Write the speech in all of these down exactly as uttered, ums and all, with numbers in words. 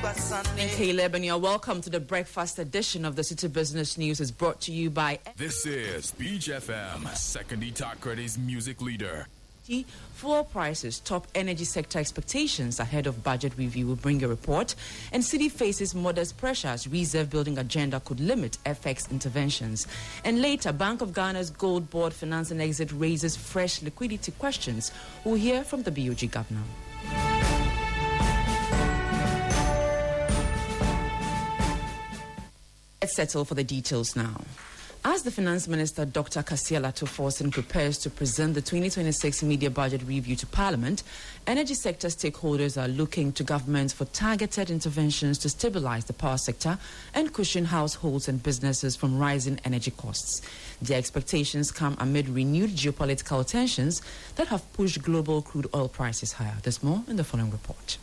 And Caleb, and you're welcome to the breakfast edition of the City Business News. Is brought to you by... This is Beach F M, Second Itakredi's music leader. Fuel prices top energy sector expectations ahead of budget review will bring a report, and City faces modest pressures. Reserve building agenda could limit F X interventions. And later, Bank of Ghana's Gold Board Finance and Exit raises fresh liquidity questions. We'll hear from the B O G governor. Let's settle for the details now. As the Finance Minister, Doctor Kasia Lato-Forson, prepares to present the twenty twenty-six Media Budget Review to Parliament, energy sector stakeholders are looking to government for targeted interventions to stabilize the power sector and cushion households and businesses from rising energy costs. Their expectations come amid renewed geopolitical tensions that have pushed global crude oil prices higher. There's more in the following report.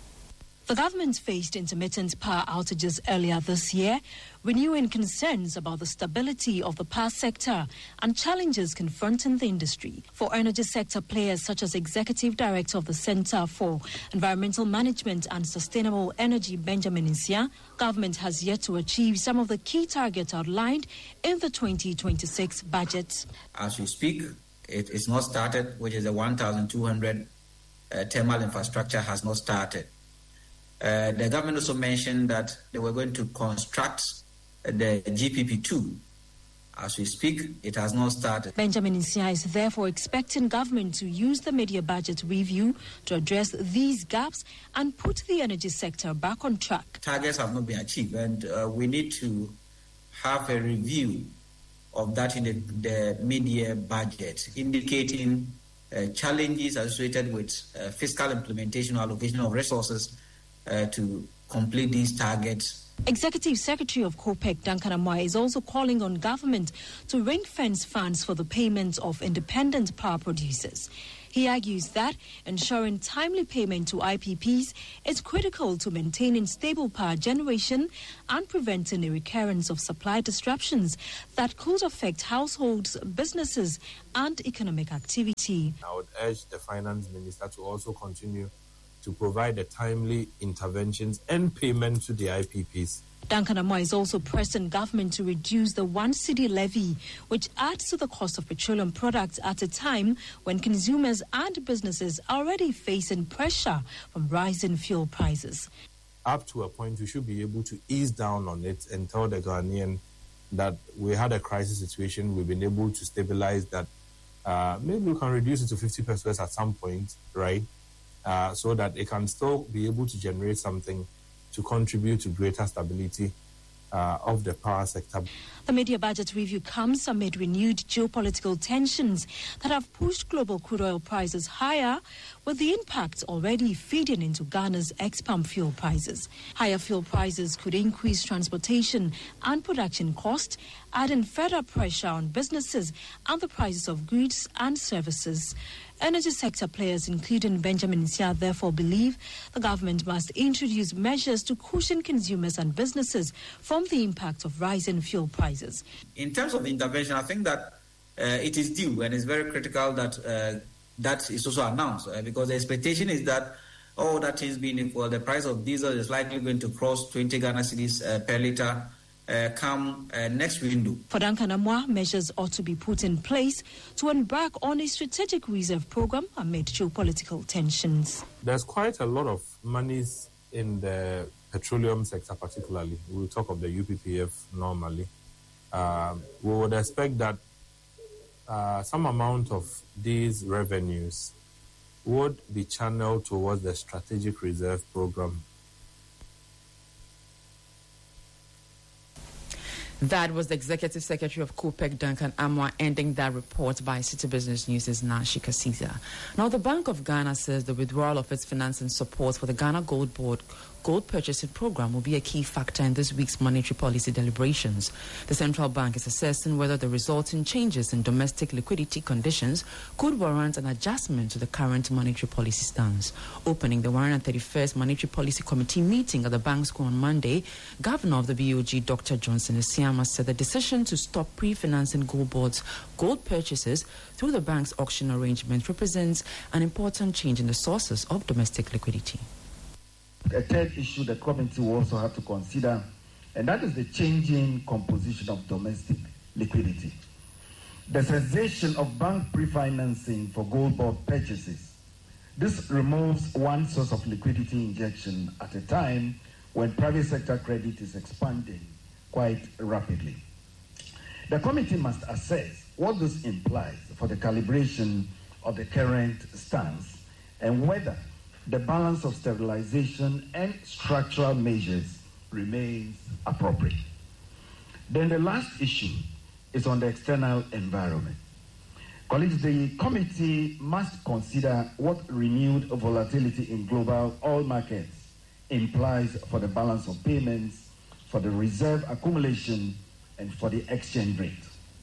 The government faced intermittent power outages earlier this year, renewing concerns about the stability of the power sector and challenges confronting the industry. For energy sector players such as Executive Director of the Center for Environmental Management and Sustainable Energy, Benjamin Nsia, government has yet to achieve some of the key targets outlined in the twenty twenty-six budget. As we speak, it is not started, which is the one thousand two hundred uh, thermal infrastructure has not started. Uh, the government also mentioned that they were going to construct the G P P two. As we speak, it has not started. Benjamin Nsia is therefore expecting government to use the media budget review to address these gaps and put the energy sector back on track. Targets have not been achieved, and uh, we need to have a review of that in the, the media budget, indicating uh, challenges associated with uh, fiscal implementation or allocation of resources Uh, to complete these targets. Executive Secretary of COPEC, Duncan Amoah, is also calling on government to ring-fence funds for the payment of independent power producers. He argues that ensuring timely payment to I P Ps is critical to maintaining stable power generation and preventing a recurrence of supply disruptions that could affect households, businesses, and economic activity. I would urge the Finance Minister to also continue to provide the timely interventions and payment to the I P Ps. Duncan Amoah is also pressing government to reduce the one cedi levy, which adds to the cost of petroleum products at a time when consumers and businesses are already facing pressure from rising fuel prices. Up to a point, we should be able to ease down on it and tell the Ghanaian that we had a crisis situation, we've been able to stabilize that. Uh, maybe we can reduce it to fifty percent at some point, right? Uh, so that it can still be able to generate something to contribute to greater stability uh, of the power sector. The media budget review comes amid renewed geopolitical tensions that have pushed global crude oil prices higher, with the impact already feeding into Ghana's ex-pump fuel prices. Higher fuel prices could increase transportation and production costs, adding further pressure on businesses and the prices of goods and services. Energy sector players, including Benjamin Nsia, therefore believe the government must introduce measures to cushion consumers and businesses from the impact of rising fuel prices. In terms of intervention, I think that uh, it is due, and it's very critical that uh, that is also announced, uh, because the expectation is that all that is being equal, the price of diesel is likely going to cross twenty Ghana cedis uh, per litre Uh, come uh, next window. For Duncan Amoah, measures ought to be put in place to embark on a strategic reserve program amid geopolitical tensions. There's quite a lot of monies in the petroleum sector, particularly. We'll talk of the U P P F normally. Um, we would expect that uh, some amount of these revenues would be channeled towards the strategic reserve program. That was the Executive Secretary of COPEC, Duncan Amoah, ending that report by City Business News' Nashi Kasiza. Now, the Bank of Ghana says the withdrawal of its financing support for the Ghana Gold Board gold purchasing program will be a key factor in this week's monetary policy deliberations. The central bank is assessing whether the resulting changes in domestic liquidity conditions could warrant an adjustment to the current monetary policy stance. Opening the one hundred thirty-first Monetary Policy Committee meeting at the Bank School on Monday, Governor of the B O G, Doctor Johnson Esiama, said the decision to stop pre-financing gold boards gold purchases through the bank's auction arrangement represents an important change in the sources of domestic liquidity. a third issue the committee will also have to consider, and that is the changing composition of domestic liquidity. The cessation of bank pre-financing for gold bond purchases. This removes one source of liquidity injection at a time when private sector credit is expanding quite rapidly. The committee must assess what this implies for the calibration of the current stance and whether the balance of stabilization and structural measures remains appropriate. Then the last issue is on the external environment. Colleagues, the committee must consider what renewed volatility in global oil markets implies for the balance of payments, for the reserve accumulation, and for the exchange rate.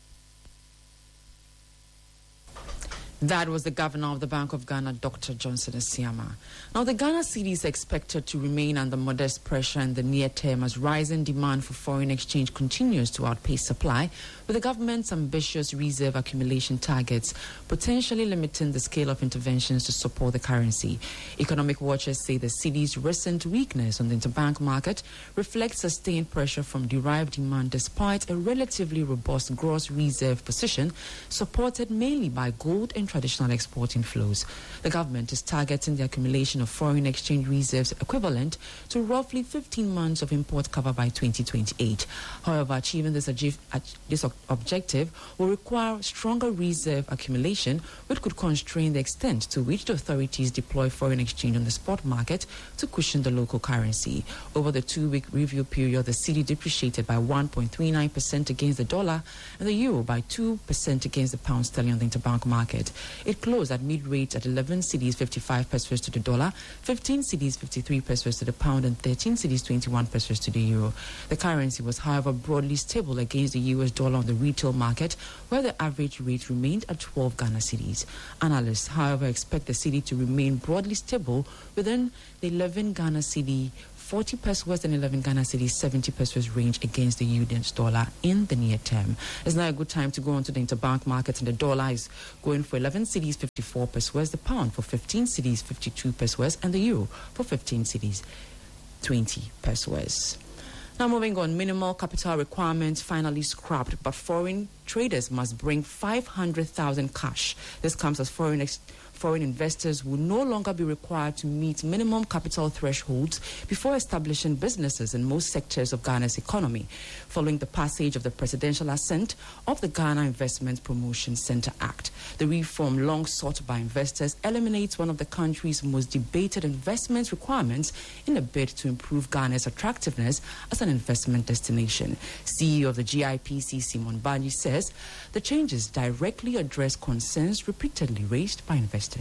That was the governor of the Bank of Ghana, Doctor Johnson Asiama. Now, the Ghana cedi is expected to remain under modest pressure in the near term as rising demand for foreign exchange continues to outpace supply, with the government's ambitious reserve accumulation targets potentially limiting the scale of interventions to support the currency. Economic watchers say the cedi's recent weakness on the interbank market reflects sustained pressure from derived demand despite a relatively robust gross reserve position supported mainly by gold and traditional export inflows. The government is targeting the accumulation of foreign exchange reserves equivalent to roughly fifteen months of import cover by twenty twenty-eight. However, achieving this, this objective will require stronger reserve accumulation, which could constrain the extent to which the authorities deploy foreign exchange on the spot market to cushion the local currency. Over the two-week review period, the cedi depreciated by one point three nine percent against the dollar and the euro by two percent against the pound sterling on the interbank market. It closed at mid-rate at eleven cedis fifty-five pesos to the dollar, fifteen cedis fifty-three pesos to the pound, and thirteen cedis twenty-one pesos to the euro. The currency was, however, broadly stable against the U S dollar on the retail market, where the average rate remained at twelve Ghana cedis. Analysts, however, expect the cedi to remain broadly stable within the eleven Ghana cedi forty pesos and eleven Ghana cedis seventy pesos range against the U S dollar in the near term. It's now a good time to go on to the interbank market, and the dollar is going for eleven cedis fifty-four pesos, the pound for fifteen cedis fifty-two pesos, and the euro for fifteen cedis twenty pesos. Now moving on, minimal capital requirements finally scrapped, but foreign traders must bring five hundred thousand cash. This comes as foreign ex- foreign investors will no longer be required to meet minimum capital thresholds before establishing businesses in most sectors of Ghana's economy, following the passage of the presidential assent of the Ghana Investment Promotion Center Act. The reform, long sought by investors, eliminates one of the country's most debated investment requirements in a bid to improve Ghana's attractiveness as an investment destination. C E O of the G I P C, Simon Baji, says the changes directly address concerns repeatedly raised by investors.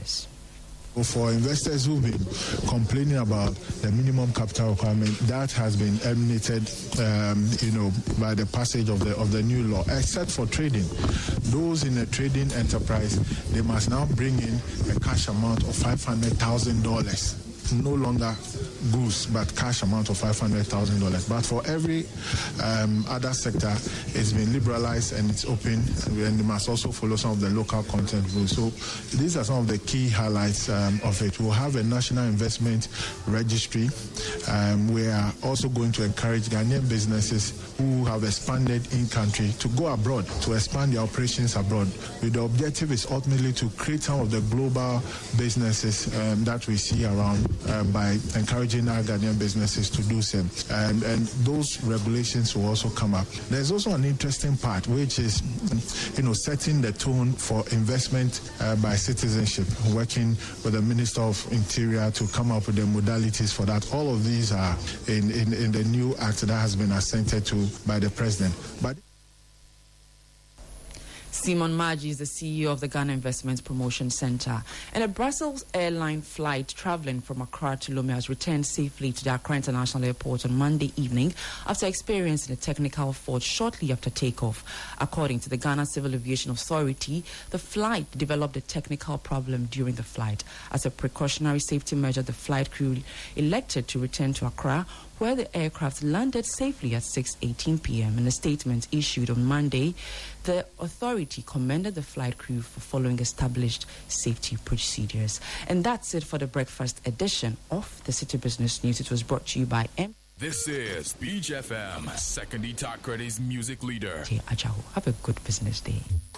For investors who've been complaining about the minimum capital requirement, that has been eliminated, um, you know, by the passage of the of the new law. Except for trading, those in a trading enterprise, they must now bring in a cash amount of five hundred thousand dollars. No longer goods, but cash amount of five hundred thousand dollars. But for every um, other sector, it's been liberalized and it's open, and they must also follow some of the local content rules. So these are some of the key highlights um, of it. We'll have a national investment registry. Um, we are also going to encourage Ghanaian businesses who have expanded in country to go abroad, to expand their operations abroad. The objective is ultimately to create some of the global businesses um, that we see around uh, by encouraging our Ghanaian businesses to do so. And, and those regulations will also come up. There's also an interesting part, which is, you know, setting the tone for investment uh, by citizenship, working with the Minister of Interior to come up with the modalities for that. All of these are in, in, in the new act that has been assented to by the President. But Simon Maji is the C E O of the Ghana Investment Promotion Center. And a Brussels airline flight traveling from Accra to Lomé has returned safely to the Accra International Airport on Monday evening after experiencing a technical fault shortly after takeoff. According to the Ghana Civil Aviation Authority, the flight developed a technical problem during the flight. As a precautionary safety measure, the flight crew elected to return to Accra, where the aircraft landed safely at six eighteen p.m. In a statement issued on Monday, the authority commended the flight crew for following established safety procedures. And that's it for the breakfast edition of the City Business News. It was brought to you by M. This is Beach F M, Second Itakredi's music leader. Have a good business day.